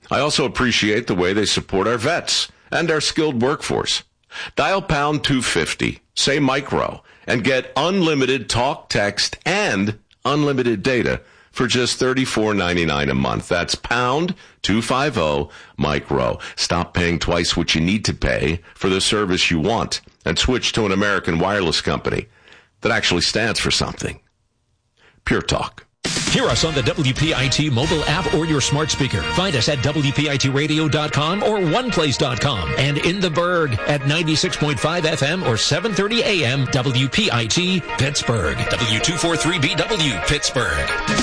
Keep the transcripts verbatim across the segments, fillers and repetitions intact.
I also appreciate the way they support our vets and our skilled workforce. Dial pound two fifty, say micro, and get unlimited talk, text, and unlimited data for just thirty-four ninety-nine a month. That's pound two fifty micro. Stop paying twice what you need to pay for the service you want and switch to an American wireless company that actually stands for something. Pure Talk. Hear us on the W P I T mobile app or your smart speaker. Find us at W P I T radio dot com or one place dot com. And in the Berg at ninety-six point five F M or seven thirty A M W P I T Pittsburgh. W two forty-three B W Pittsburgh.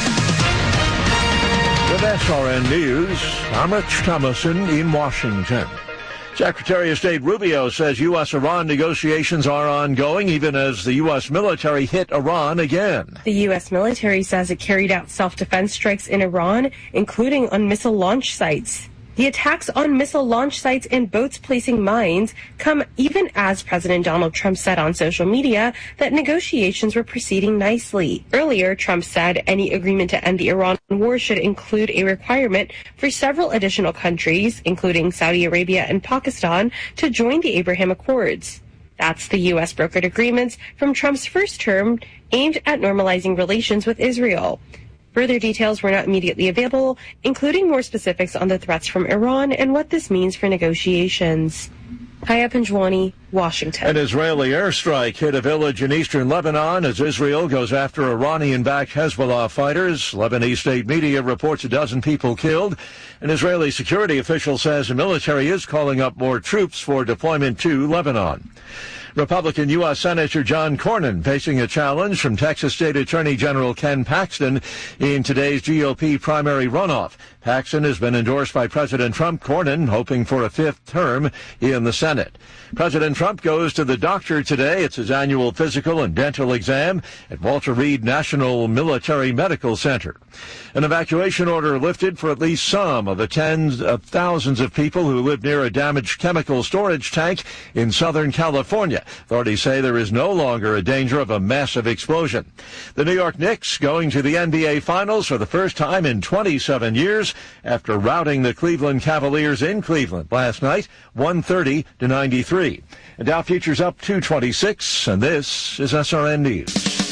With S R N News, I'm Rich Thomason in Washington. Secretary of State Rubio says U S Iran negotiations are ongoing even as the U S military hit Iran again. The U S military says it carried out self-defense strikes in Iran, including on missile launch sites. The attacks on missile launch sites and boats placing mines come even as President Donald Trump said on social media that negotiations were proceeding nicely. Earlier, Trump said any agreement to end the Iran war should include a requirement for several additional countries, including Saudi Arabia and Pakistan, to join the Abraham Accords. That's the U S brokered agreements from Trump's first term aimed at normalizing relations with Israel. Further details were not immediately available, including more specifics on the threats from Iran and what this means for negotiations. Haya Pinjwani, Washington. An Israeli airstrike hit a village in eastern Lebanon as Israel goes after Iranian-backed Hezbollah fighters. Lebanese state media reports a dozen people killed. An Israeli security official says the military is calling up more troops for deployment to Lebanon. Republican U S Senator John Cornyn facing a challenge from Texas State Attorney General Ken Paxton in today's G O P primary runoff. Paxton has been endorsed by President Trump. Cornyn hoping for a fifth term in the Senate. President Trump goes to the doctor today. It's his annual physical and dental exam at Walter Reed National Military Medical Center. An evacuation order lifted for at least some of the tens of thousands of people who live near a damaged chemical storage tank in Southern California. Authorities say there is no longer a danger of a massive explosion. The New York Knicks going to the N B A Finals for the first time in twenty-seven years after routing the Cleveland Cavaliers in Cleveland last night, one thirty to ninety-three. And Dow futures up two twenty-six, and this is S R N News.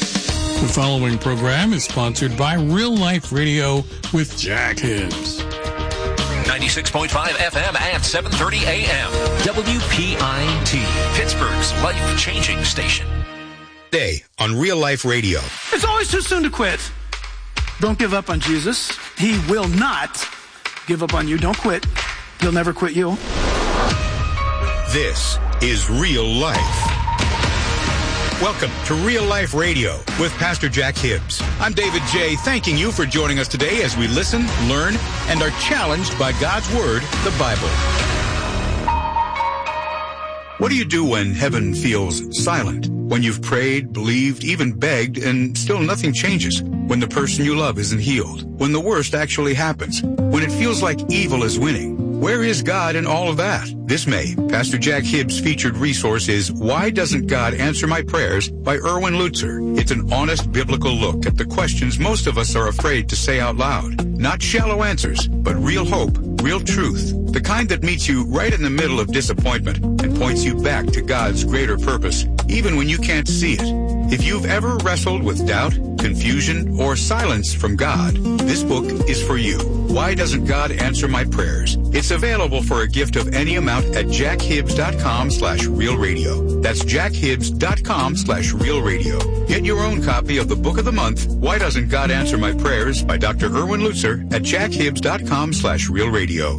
The following program is sponsored by Real Life Radio with Jack Hibbs. ninety-six point five F M and seven thirty A M. W P I T, Pittsburgh's life-changing station. Today on Real Life Radio. It's always too soon to quit. Don't give up on Jesus. He will not give up on you. Don't quit. He'll never quit you. This is Real Life. Welcome to Real Life Radio with Pastor Jack Hibbs. I'm David J. Thanking you for joining us today as we listen, learn, and are challenged by God's Word, the Bible. What do you do when heaven feels silent? When you've prayed, believed, even begged, and still nothing changes? When the person you love isn't healed? When the worst actually happens? When it feels like evil is winning? Where is God in all of that? This May, Pastor Jack Hibbs' featured resource is Why Doesn't God Answer My Prayers by Erwin Lutzer. It's an honest biblical look at the questions most of us are afraid to say out loud. Not shallow answers, but real hope, real truth. The kind that meets you right in the middle of disappointment and points you back to God's greater purpose, even when you can't see it. If you've ever wrestled with doubt, confusion, or silence from God, this book is for you. Why Doesn't God Answer My Prayers? It's available for a gift of any amount at jackhibbs.com slash real radio. That's jackhibbs.com slash real radio. Get your own copy of the book of the month, Why Doesn't God Answer My Prayers by Doctor Erwin Lutzer at jackhibbs.com slash real radio.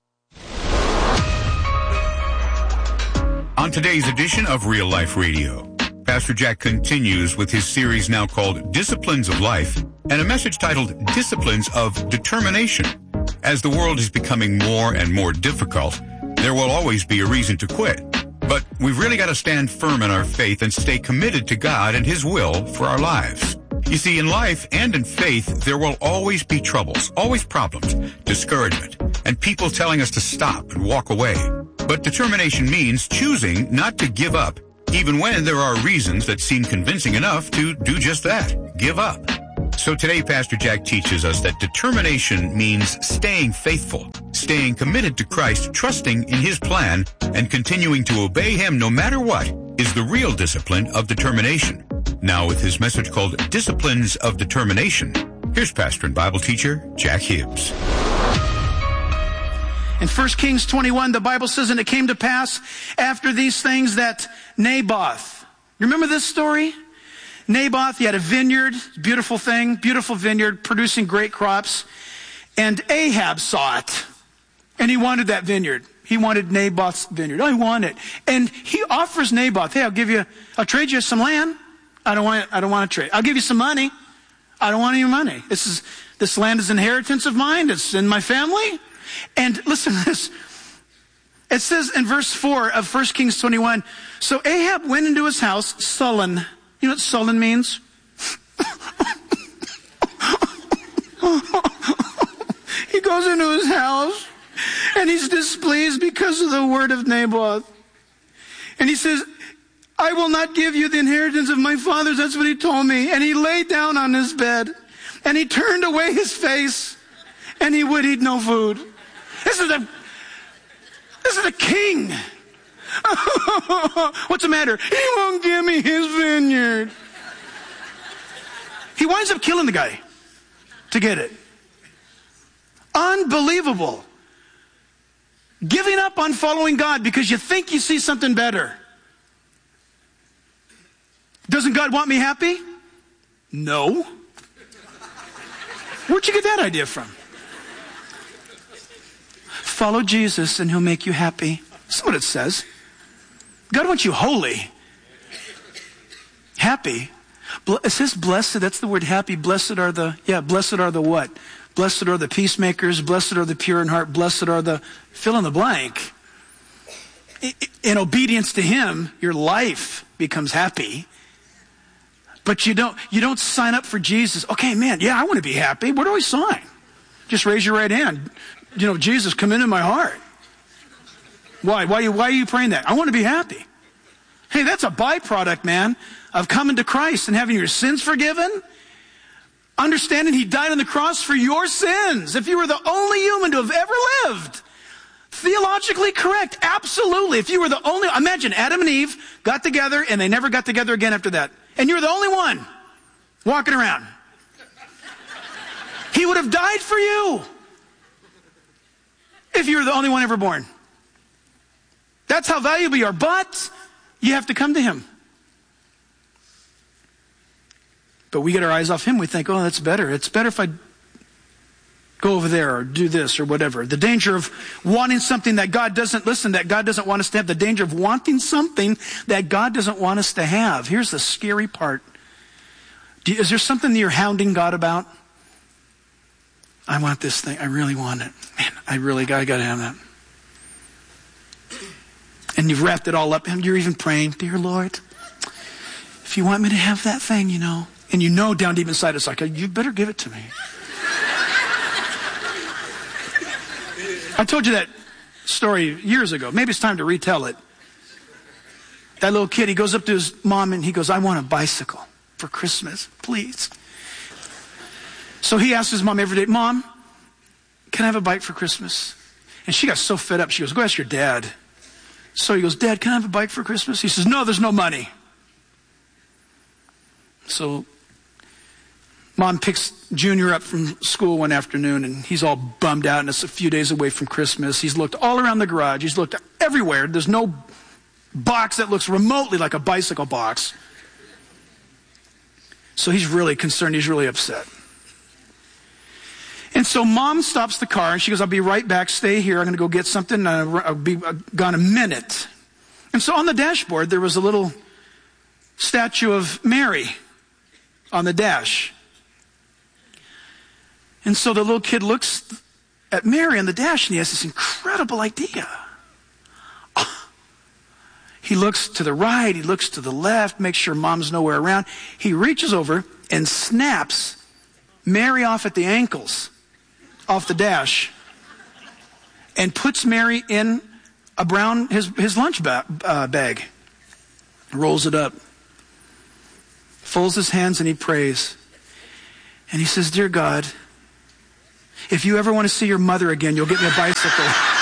On today's edition of Real Life Radio, Pastor Jack continues with his series now called Disciplines of Life and a message titled Disciplines of Determination. As the world is becoming more and more difficult, there will always be a reason to quit. But we've really got to stand firm in our faith and stay committed to God and His will for our lives. You see, in life and in faith, there will always be troubles, always problems, discouragement, and people telling us to stop and walk away. But determination means choosing not to give up, even when there are reasons that seem convincing enough to do just that, give up. So today, Pastor Jack teaches us that determination means staying faithful, staying committed to Christ, trusting in his plan, and continuing to obey him no matter what is the real discipline of determination. Now with his message called Disciplines of Determination, here's pastor and Bible teacher Jack Hibbs. In First Kings twenty-one, the Bible says, and it came to pass after these things that Naboth, you remember this story? Naboth, he had a vineyard, beautiful thing, beautiful vineyard, producing great crops. And Ahab saw it, and he wanted that vineyard. He wanted Naboth's vineyard. I want it. And he offers Naboth, hey, I'll give you, I'll trade you some land. I don't want, I don't want to trade. I'll give you some money. I don't want any money. This is, this land is inheritance of mine. It's in my family. And listen to this. It says in verse four of First Kings twenty-one, so Ahab went into his house sullen. You know what sullen means? He goes into his house and he's displeased because of the word of Naboth. And he says, I will not give you the inheritance of my fathers. That's what he told me. And he lay down on his bed and he turned away his face and he would eat no food. This is a, this is a king. What's the matter? He won't give me his vineyard. He winds up killing the guy to get it. Unbelievable. Giving up on following God because you think you see something better. Doesn't God want me happy? No. Where'd you get that idea from? Follow Jesus and he'll make you happy. That's what it says. God wants you holy. Happy. It says blessed. That's the word happy. Blessed are the, yeah, blessed are the what? Blessed are the peacemakers. Blessed are the pure in heart. Blessed are the, fill in the blank. In obedience to him, your life becomes happy. But you don't, you don't sign up for Jesus. Okay, man, yeah, I want to be happy. Where do I sign? Just raise your right hand. You know, Jesus, come into my heart. Why? Why, why are you praying that? I want to be happy. Hey, that's a byproduct, man, of coming to Christ and having your sins forgiven. Understanding he died on the cross for your sins. If you were the only human to have ever lived. Theologically correct. Absolutely. If you were the only, imagine Adam and Eve got together and they never got together again after that. And you're the only one walking around. He would have died for you. If you were the only one ever born. That's how valuable you are. But you have to come to him. But we get our eyes off him. We think, oh, that's better. It's better if I go over there or do this or whatever. The danger of wanting something that God doesn't, listen, that God doesn't want us to have. The danger of wanting something that God doesn't want us to have. Here's the scary part. Do you, is there something that you're hounding God about? I want this thing. I really want it. Man, I really got, I got to have that. And you've wrapped it all up and you're even praying, dear Lord, if you want me to have that thing, you know, and you know down deep inside it's like, you better give it to me. I told you that story years ago. Maybe it's time to retell it. That little kid, he goes up to his mom and he goes, I want a bicycle for Christmas, please. So he asks his mom every day, Mom, can I have a bike for Christmas? And she got so fed up, she goes, go ask your dad. So he goes, Dad, can I have a bike for Christmas? He says, no, there's no money. So Mom picks Junior up from school one afternoon and he's all bummed out and it's a few days away from Christmas. He's looked all around the garage. He's looked everywhere. There's no box that looks remotely like a bicycle box. So he's really concerned. He's really upset. And so Mom stops the car and she goes, I'll be right back. Stay here. I'm going to go get something. I'll be gone a minute. And so on the dashboard, there was a little statue of Mary on the dash. And so the little kid looks at Mary on the dash and he has this incredible idea. Oh. He looks to the right, he looks to the left, makes sure Mom's nowhere around. He reaches over and snaps Mary off at the ankles, off the dash, and puts Mary in a brown, his, his lunch ba- uh, bag. Rolls it up. Folds his hands and he prays. And he says, Dear God, If you ever want to see your mother again, you'll get me a bicycle.